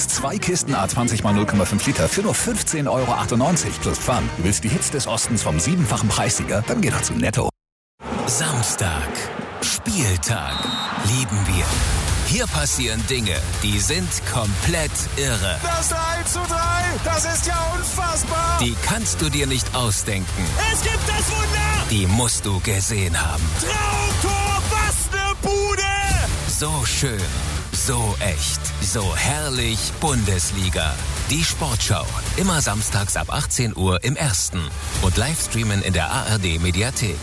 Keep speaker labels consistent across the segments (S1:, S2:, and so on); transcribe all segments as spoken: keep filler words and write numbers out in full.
S1: Zwei Kisten A zwanzig mal null Komma fünf Liter für nur fünfzehn Euro achtundneunzig plus Pfand. Du willst die Hits des Ostens vom siebenfachen Preissieger? Dann geh doch zu Netto.
S2: Samstag. Spieltag. Lieben wir. Hier passieren Dinge, die sind komplett irre.
S3: Das drei zu drei, das ist ja unfassbar.
S2: Die kannst du dir nicht ausdenken.
S3: Es gibt das Wunder.
S2: Die musst du gesehen haben.
S3: Traumtor, was ne Bude.
S2: So schön, so echt, so herrlich Bundesliga. Die Sportschau, immer samstags ab achtzehn Uhr im Ersten und Livestreamen in der A R D-Mediathek.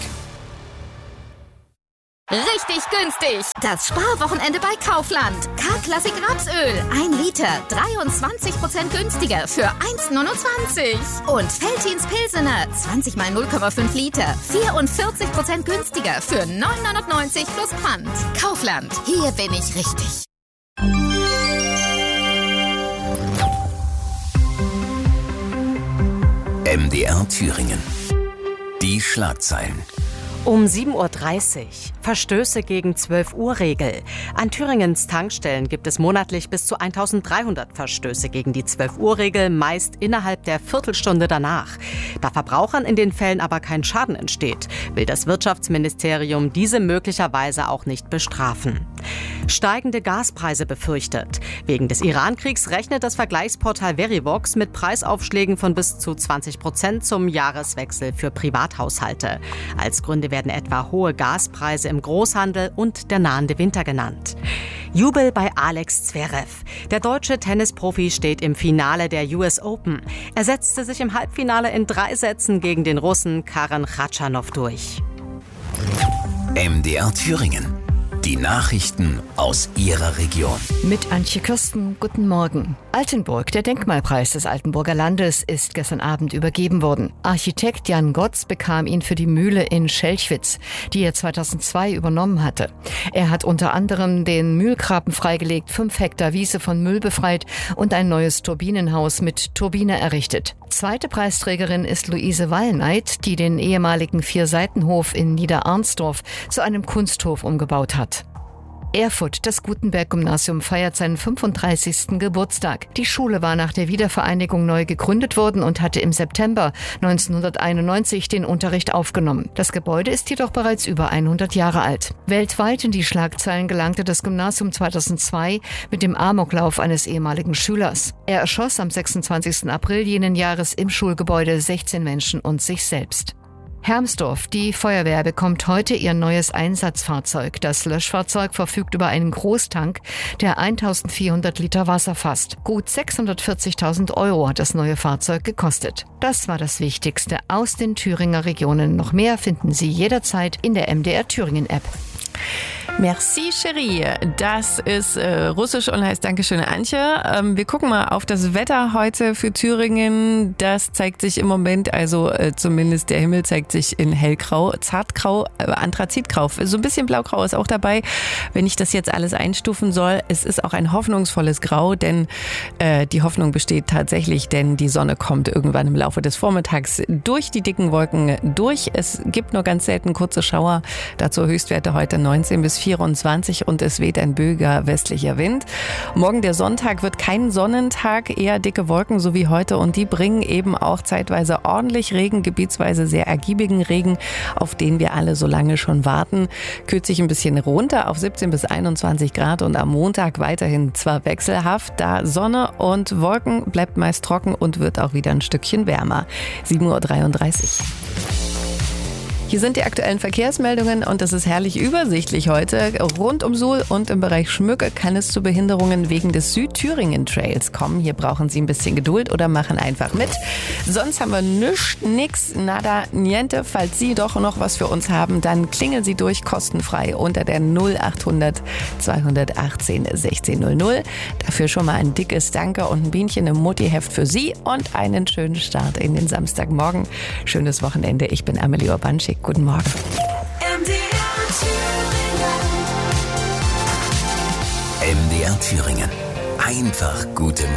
S4: Richtig günstig! Das Sparwochenende bei Kaufland. K-Klassik Rapsöl. ein Liter. dreiundzwanzig Prozent günstiger für eins Komma neunundzwanzig. Und Veltins Pilsener. zwanzig mal null Komma fünf Liter. vierundvierzig Prozent günstiger für neun Komma neunundneunzig plus Pfand. Kaufland. Hier bin ich richtig.
S2: M D R Thüringen. Die Schlagzeilen.
S5: Um sieben Uhr dreißig. Verstöße gegen zwölf Uhr Regel. An Thüringens Tankstellen gibt es monatlich bis zu eintausenddreihundert Verstöße gegen die zwölf Uhr Regel, meist innerhalb der Viertelstunde danach. Da Verbrauchern in den Fällen aber kein Schaden entsteht, will das Wirtschaftsministerium diese möglicherweise auch nicht bestrafen. Steigende Gaspreise befürchtet. Wegen des Iran-Kriegs rechnet das Vergleichsportal Verivox mit Preisaufschlägen von bis zu zwanzig Prozent zum Jahreswechsel für Privathaushalte. Als Gründe werden etwa hohe Gaspreise im Großhandel und der nahende Winter genannt. Jubel bei Alex Zverev. Der deutsche Tennisprofi steht im Finale der U S Open. Er setzte sich im Halbfinale in drei Sätzen gegen den Russen Karen Khachanov durch.
S2: M D R Thüringen. Die Nachrichten aus Ihrer Region.
S6: Mit Antje Kirsten, guten Morgen. Altenburg, der Denkmalpreis des Altenburger Landes, ist gestern Abend übergeben worden. Architekt Jan Gotz bekam ihn für die Mühle in Schelchwitz, die er zweitausendzwei übernommen hatte. Er hat unter anderem den Mühlgraben freigelegt, fünf Hektar Wiese von Müll befreit und ein neues Turbinenhaus mit Turbine errichtet. Zweite Preisträgerin ist Luise Wallneit, die den ehemaligen Vierseitenhof in Niederarnsdorf zu einem Kunsthof umgebaut hat. Erfurt, das Gutenberg-Gymnasium, feiert seinen fünfunddreißigsten Geburtstag. Die Schule war nach der Wiedervereinigung neu gegründet worden und hatte im September neunzehnhunderteinundneunzig den Unterricht aufgenommen. Das Gebäude ist jedoch bereits über hundert Jahre alt. Weltweit in die Schlagzeilen gelangte das Gymnasium zweitausendzwei mit dem Amoklauf eines ehemaligen Schülers. Er erschoss am sechsundzwanzigsten April jenen Jahres im Schulgebäude sechzehn Menschen und sich selbst. Hermsdorf. Die Feuerwehr bekommt heute ihr neues Einsatzfahrzeug. Das Löschfahrzeug verfügt über einen Großtank, der eintausendvierhundert Liter Wasser fasst. Gut sechshundertvierzigtausend Euro hat das neue Fahrzeug gekostet. Das war das Wichtigste aus den Thüringer Regionen. Noch mehr finden Sie jederzeit in der M D R Thüringen App.
S7: Merci, Cherie. Das ist äh, russisch und heißt Dankeschön, Antje. Ähm, wir gucken mal auf das Wetter heute für Thüringen. Das zeigt sich im Moment, also äh, zumindest der Himmel zeigt sich in hellgrau, zartgrau, äh, anthrazitgrau. So ein bisschen blaugrau ist auch dabei, wenn ich das jetzt alles einstufen soll. Es ist auch ein hoffnungsvolles Grau, denn äh, die Hoffnung besteht tatsächlich, denn die Sonne kommt irgendwann im Laufe des Vormittags durch die dicken Wolken durch. Es gibt nur ganz selten kurze Schauer. Dazu Höchstwerte heute neunzehn bis vierundzwanzig und es weht ein böiger westlicher Wind. Morgen der Sonntag wird kein Sonnentag, eher dicke Wolken so wie heute und die bringen eben auch zeitweise ordentlich Regen, gebietsweise sehr ergiebigen Regen, auf den wir alle so lange schon warten. Kühlt sich ein bisschen runter auf siebzehn bis einundzwanzig Grad und am Montag weiterhin zwar wechselhaft, da Sonne und Wolken, bleibt meist trocken und wird auch wieder ein Stückchen wärmer. sieben Uhr dreiunddreißig. Hier sind die aktuellen Verkehrsmeldungen und es ist herrlich übersichtlich heute. Rund um Suhl und im Bereich Schmücke kann es zu Behinderungen wegen des Südthüringen-Trails kommen. Hier brauchen Sie ein bisschen Geduld oder machen einfach mit. Sonst haben wir nichts, nix, nada, niente. Falls Sie doch noch was für uns haben, dann klingeln Sie durch kostenfrei unter der null achthundert zweihundertachtzehn sechzehn null null. Dafür schon mal ein dickes Danke und ein Bienchen im Mutti-Heft für Sie und einen schönen Start in den Samstagmorgen. Schönes Wochenende. Ich bin Amelie Urbanschik. Guten Morgen.
S2: M D R Thüringen. Einfach gute Musik.